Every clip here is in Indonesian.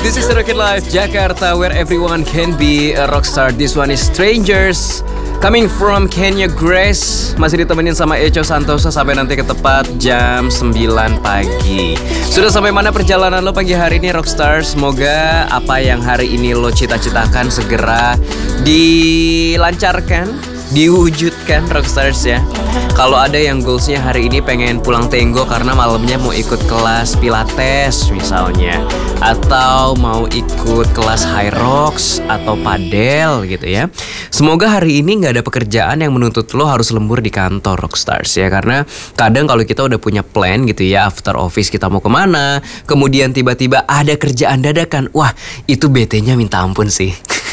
This is Rocket Life Jakarta, where everyone can be a rockstar. This one is Strangers, coming from Kenya Grace. Masih ditemenin sama Echo Santosa sampai nanti ke tepat jam 9 pagi. Sudah sampai mana perjalanan lo pagi hari ini, rockstar? Semoga apa yang hari ini lo cita-citakan segera dilancarkan, diwujudkan, rockstars ya. Kalau ada yang goalsnya hari ini pengen pulang tenggo karena malamnya mau ikut kelas pilates misalnya, atau mau ikut kelas high rocks atau padel gitu ya. Semoga hari ini gak ada pekerjaan yang menuntut lo harus lembur di kantor, rockstars ya. Karena kadang kalau kita udah punya plan gitu ya, after office kita mau kemana, kemudian tiba-tiba ada kerjaan dadakan, wah itu bete-nya minta ampun sih.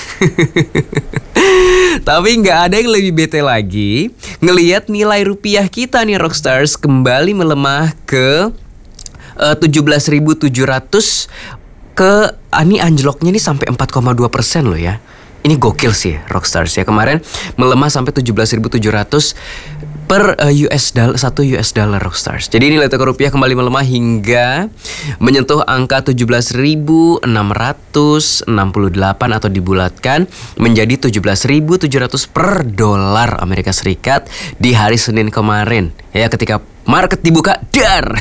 Tapi nggak ada yang lebih bete lagi ngelihat nilai rupiah kita nih, rockstars, kembali melemah ke 17.700 ini anjloknya nih sampai 4,2% loh ya. Ini gokil sih, rockstars ya. Kemarin melemah sampai 17.700 per US dollar, 1 US dollar, rockstars. Jadi nilai tukar rupiah kembali melemah hingga menyentuh angka 17.668 atau dibulatkan menjadi 17.700 per dolar Amerika Serikat di hari Senin kemarin. Ya, ketika market dibuka, dar.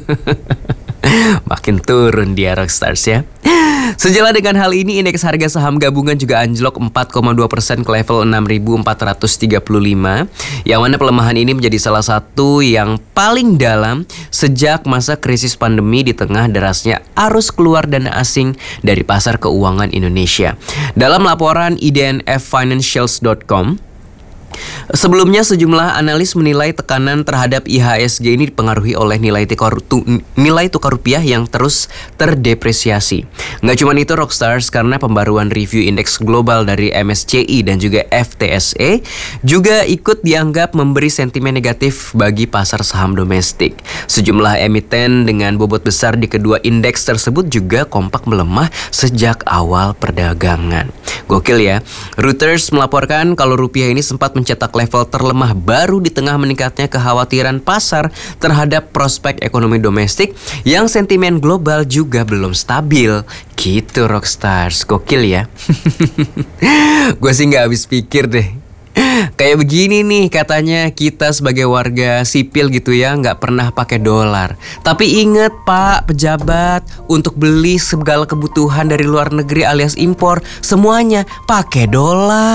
Makin turun dia, rockstars ya. Sejalan dengan hal ini, indeks harga saham gabungan juga anjlok 4,2% ke level 6.435, yang mana pelemahan ini menjadi salah satu yang paling dalam sejak masa krisis pandemi di tengah derasnya arus keluar dana asing dari pasar keuangan Indonesia. Dalam laporan idnffinancials.com, sebelumnya sejumlah analis menilai tekanan terhadap IHSG ini dipengaruhi oleh nilai tukar rupiah yang terus terdepresiasi. Nggak cuma itu, rockstars, karena pembaruan review indeks global dari MSCI dan juga FTSE juga ikut dianggap memberi sentimen negatif bagi pasar saham domestik. Sejumlah emiten dengan bobot besar di kedua indeks tersebut juga kompak melemah sejak awal perdagangan. Gokil ya. Reuters melaporkan kalau rupiah ini sempat mencetak level terlemah baru di tengah meningkatnya kekhawatiran pasar terhadap prospek ekonomi domestik yang sentimen global juga belum stabil. Gitu, rockstars. Gokil ya. Gue sih gak habis pikir deh. Kayak begini nih, katanya kita sebagai warga sipil gitu ya, nggak pernah pakai dolar. Tapi inget Pak pejabat, untuk beli segala kebutuhan dari luar negeri alias impor, semuanya pakai dolar.